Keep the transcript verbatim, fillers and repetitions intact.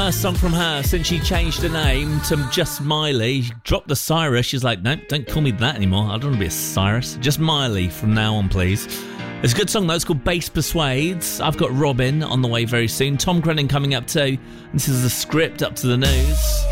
first song from her since she changed her name to just Miley. She dropped the Cyrus. She's like, no, don't call me that anymore. I don't want to be a Cyrus. Just Miley from now on, please. It's a good song, though. It's called Bass Persuades. I've got Robin on the way very soon. Tom Grennan coming up too. This is the script up to the news.